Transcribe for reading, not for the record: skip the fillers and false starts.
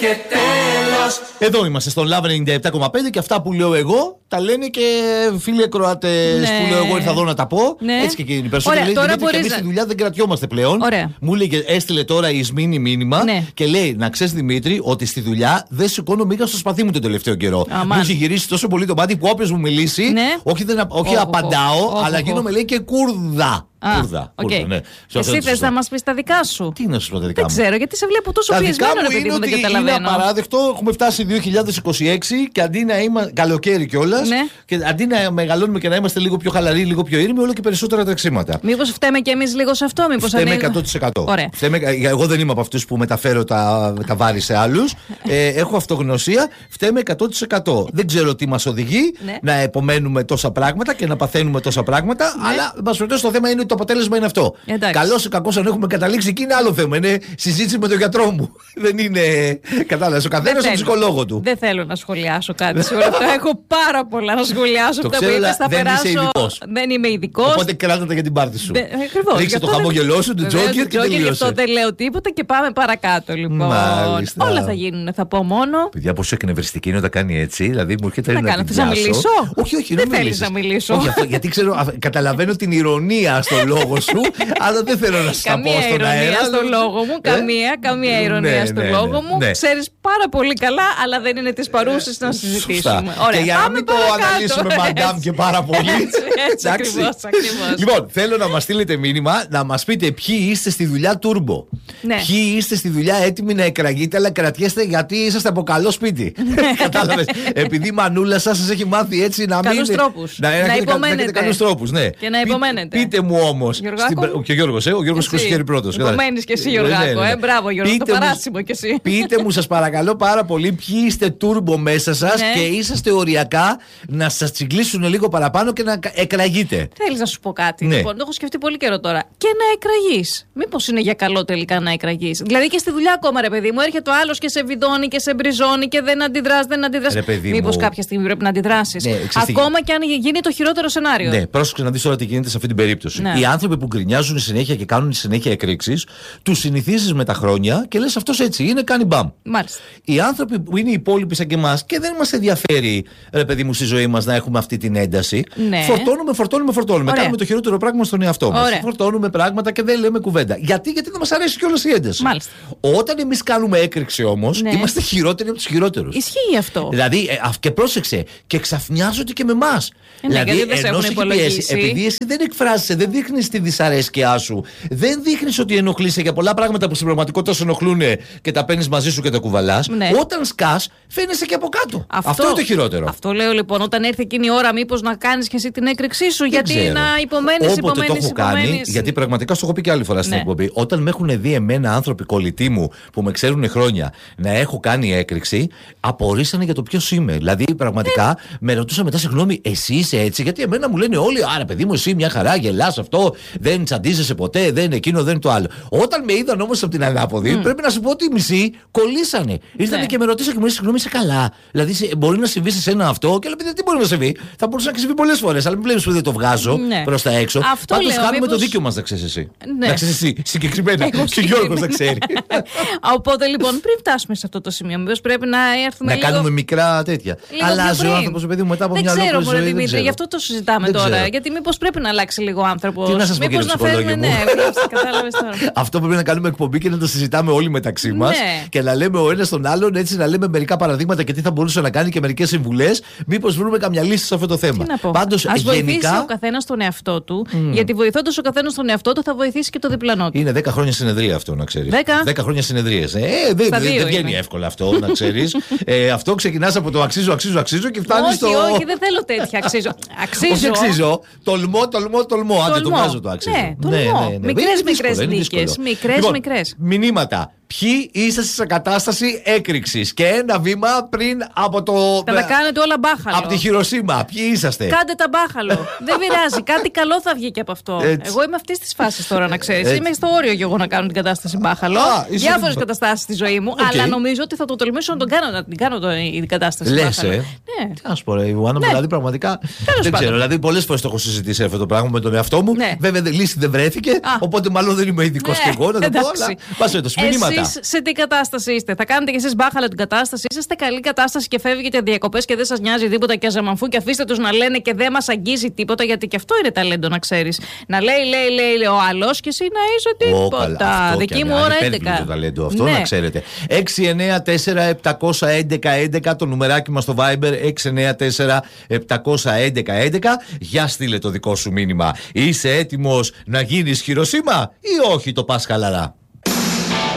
και τέλος. Εδώ είμαστε στον Love 97,5 και αυτά που λέω εγώ τα λένε και φίλοι ακροατές που λέω εγώ ήρθα εδώ να τα πω. Έτσι και εκείνοι. Περισσότεροι λένε Δημήτρη, και εμείς στη δουλειά δεν κρατιόμαστε πλέον. Μου λέει και έστειλε τώρα η Ισμήνη μήνυμα και λέει να ξέρεις Δημήτρη ότι στη δουλειά δεν σηκώνω μίγα στο σπαθί μου τον τελευταίο καιρό. Μου έχει γυρίσει τόσο πολύ το μάτι που όποιος μου μιλήσει, όχι απαντάω, αλλά γίνομαι λέει και κούρδα. Ναι. Εσύ θες να μας πεις τα δικά σου? Τι να σου πω τα δικά μου? Δεν ξέρω, γιατί σε βλέπω τόσο πιεσμένο, ρε παιδί μου, δεν καταλαβαίνω. Είναι απαράδεκτο, έχουμε φτάσει 2026 και αντί να είμαστε καλοκαίρι κιόλας, και αντί να μεγαλώνουμε και να είμαστε λίγο πιο χαλαροί, λίγο πιο ήρεμοι, όλο και περισσότερα τρεξίματα. Μήπως φταίμε κι εμείς λίγο σε αυτό, μήπως φταίμε 100%. Εγώ δεν είμαι από αυτούς που μεταφέρω τα βάρη σε άλλους. Έχω αυτογνωσία, φταίμε 100%. Δεν ξέρω τι μας οδηγεί να επομένουμε τόσα πράγματα και να παθαίνουμε τόσα πράγματα, αλλά μας ρωτήσω το θέμα είναι ότι το αποτέλεσμα είναι αυτό. Καλώς ή κακώς αν έχουμε καταλήξει εκεί είναι άλλο θέμα. Είναι συζήτηση με τον γιατρό μου. Δεν είναι. Κατάλαβες. Ο καθένας τον ψυχολόγο του. Δεν θέλω να σχολιάσω κάτι σε όλα αυτά. Έχω πάρα πολλά να σχολιάσω. Το ξέρω, αλλά δεν είσαι ειδικός. Δεν είμαι ειδικός. Οπότε κράτα τα για την πάρτι σου. Ρίξε το χαμόγελό σου, του Τζόκερ και τελείωσε. Γι' αυτό δεν λέω τίποτα και πάμε παρακάτω λοιπόν. Όλα θα γίνουν, θα πω μόνο. Παιδιά, πόσο εκνευριστική είναι όταν κάνει έτσι. Δηλαδή μου έρχεται να κάνω. Θες να μιλήσω? Όχι, δεν θέλεις να μιλήσω. Γιατί ξέρω, καταλαβαίνω την ηρωνία στο λόγο σου, αλλά δεν θέλω να σα πω στον αέρα. Καμία ηρωνία στο λόγο μου, καμία ηρωνία στο λόγο μου. Ξέρεις πάρα πολύ καλά, αλλά δεν είναι της παρούσης να συζητήσουμε. Και για να μην το αναλύσουμε μαντάμ και πάρα πολύ. Έτσι ακριβώς. Λοιπόν, θέλω να μας στείλετε μήνυμα, να μας πείτε ποιοι είστε στη δουλειά τούρμπο. Ποιοι είστε στη δουλειά έτοιμοι να εκραγείτε, αλλά κρατιέστε γιατί είσαστε από καλό σπίτι. Κατάλαβες. Επειδή η μανούλα σας έχει μάθει έτσι να μην. Καλούς τρόπους. Να υπομένετε. Καλούς τρόπους, ναι. Και να υπομένετε. Πείτε μου όμως. Και ο Γιώργος, ο Γιώργος Κουσχέρη πρώτος. Υπομένεις και εσύ, Γιωργάκο. Μπράβο, Γιώργο, το παράσιμο κι εσύ. Πείτε μου, σας παρακαλώ πάρα πολύ, ποιοι είστε τούρμπο μέσα σας και είσαστε οριακά να σας τσιγκλίσουν λίγο παραπάνω και να εκραγείτε. Θέλεις να σου πω κάτι? Λοιπόν, το έχω σκεφτεί πολύ καιρό τώρα. Και να εκραγείς. Μήπως είναι για καλό τελικά να εκραγείς? Δηλαδή και στη δουλειά ακόμα, ρε παιδί μου, έρχεται ο άλλος και σε βιδώνει και σε μπριζώνει και δεν αντιδράς. Μήπως κάποια στιγμή πρέπει να αντιδράσεις? Ακόμα και αν γίνει το χειρότερο σενάριο. Ναι, πρόσεξε να δεις τώρα τι γίνεται σε αυτή την περίπτωση. Οι άνθρωποι που γκρινιάζουν συνέχεια και κάνουν συνέχεια εκρήξεις, τους συνηθίζεις με τα χρόνια και λες αυτός έτσι είναι, κάνει μπαμ. Μάλιστα. Οι άνθρωποι που είναι οι υπόλοιποι σαν και εμάς και δεν μας ενδιαφέρει, ρε παιδί μου, στη ζωή μας να έχουμε αυτή την ένταση. Φορτώνουμε. Κάνουμε το χειρότερο πράγμα στον εαυτό μας. Φορτώνουμε πράγματα και δεν λέμε κουβέντα. Γιατί δεν μας αρέσει κιόλας η ένταση. Μάλιστα. Όταν εμείς κάνουμε έκρηξη όμως, είμαστε χειρότεροι από τους χειρότερους. Ισχύει αυτό. Δηλαδή, και πρόσεξε, και ξαφνιάζονται και με εμάς. Δηλαδή, ενώ έχει πιέσει, επειδή εσύ δεν εκφράζεσαι, δεν δείχνεις τη δυσαρέσκειά σου, δεν δείχνεις ότι ενοχλείσαι για πολλά πράγματα που στην πραγματικότητα σε ενοχλούν και τα παίρνεις μαζί σου και τα κουβαλάς. Όταν σκάς, φαίνεσαι και από κάτω. Αυτό είναι το χειρότερο. Αυτό λέω λοιπόν, όταν έρθει εκείνη η ώρα, μήπως να κάνεις και εσύ την έκρηξή σου, γιατί να υπομένεις. Το έχω κάνει, γιατί πραγματικά σου έχω πει και άλλη φορά στην εκπομπή. Όταν με έχουν δει εμένα άνθρωποι κολλητοί μου που με ξέρουν χρόνια να έχω κάνει έκρηξη, απορρίσανε για το ποιος είμαι. Δηλαδή, πραγματικά με ρωτούσαν μετά, συγγνώμη, εσύ είσαι έτσι? Γιατί εμένα μου λένε όλοι, άρα παιδί μου, εσύ μια χαρά, γελάς αυτό, δεν τσαντίζεσαι ποτέ, δεν είναι εκείνο, δεν είναι το άλλο. Όταν με είδαν όμως από την ανάποδη, πρέπει να σου πω ότι οι μισοί κολλήσανε. Ήρθανε και με ρωτήσαν και μου λένε, συγγνώμη, είσαι καλά? Δηλαδή, μπορεί να συμβεί σε σένα αυτό? Και λέω, τι μπορεί να συμβεί? Θα μπορούσε να συμβεί πολλές φορές, αλλά μην βλέπει που δεν το βγάζω προς τα έξω. Πάντως χάνουμε το δίκιο μας, να ξέρεις εσύ. Να ξέρεις εσύ, συγκεκριμένα. Και ο Γιώργος να ξέρει. Οπότε λοιπόν, πριν φτάσουμε σε αυτό το σημείο, μήπως πρέπει να έρθουμε. Να κάνουμε μικρά τέτοια. Αλλάζει ο άνθρωπος, παιδί μου, μετά από μια ολόκληρη ζωή. Δημήτρη, γι' αυτό το συζητάμε τώρα. Γιατί μήπως πρέπει να αλλάξει λίγο ο άνθρωπος. Τι να σας πω, κύριε ψυχολόγο μου. Αυτό πρέπει να κάνουμε εκπομπή και να το συζητάμε όλοι μεταξύ μας και να λέμε ο ένας τον άλλον, έτσι να λέμε μερικά παραδείγματα και τι θα μπορούσε να κάνει και μερικές συμβουλές. Μήπως βρούμε καμιά λύση σε αυτό το θέμα. Πάντως, ας βοηθήσει ο καθένας τον εαυτό του, γιατί βοηθώντας ο καθένας τον εαυτό του θα βοηθήσει και το διπλανό του. Είναι 10 χρόνια συνεδρία αυτό, να ξέρεις. 10 χρόνια συνεδρίες. Δεν βγαίνει εύκολα αυτό, να ξέρεις. Αυτό ξεκινάς από το αξίζω και φτάνεις στο. Όχι, δεν θέλω τέτοια. Αξίζω. Τολμώ. Άντε το βάζω το αξίζω. Μικρές νίκες. Μικρές. Μηνύματα. Ποιοι είσαστε σε κατάσταση έκρηξης και ένα βήμα πριν από το. Θα τα κάνετε όλα μπάχαλο. Από τη Χειροσίμα. Ποιοι είσαστε? Κάντε τα μπάχαλο. Δεν πειράζει. Κάτι καλό θα βγει και από αυτό. Εγώ είμαι αυτή τη φάση τώρα, να ξέρεις. Είμαι στο όριο και εγώ να κάνω την κατάσταση μπάχαλο. Διάφορες καταστάσεις στη ζωή μου. Αλλά νομίζω ότι θα το τολμήσω να την κάνω την κατάσταση μπάχαλο. Λες, τι να σου πω, ρε Ιωάννα, δηλαδή πραγματικά. Δεν ξέρω. Δηλαδή, πολλές φορές το έχω συζητήσει αυτό το πράγμα με τον εαυτό μου. Βέβαια, λύση δεν βρέθηκε. Οπότε, μάλλον δεν είμαι ειδικός κι εγώ να το πω. Αλλά εσείς σε τι κατάσταση είστε. Θα κάνετε κι εσείς μπάχαλα την κατάσταση. Είσαστε καλή κατάσταση και φεύγετε διακοπές και δεν σας νοιάζει τίποτα και ζαμανφού και αφήστε τους να λένε και δεν μας αγγίζει τίποτα. Γιατί και αυτό είναι ταλέντο να ξέρεις. Να λέει ο άλλος και εσύ να είσαι τίποτα. Δική μου ώρα 11. Το ταλέντο αυτό να ξέρετε. 694-711-11 το νουμεράκι μας στο Viber 694-711-11. Για στείλε το δικό σου μήνυμα. Είσαι έτοιμος να γίνεις Χιροσίμα ή όχι, το πας χαλαρά?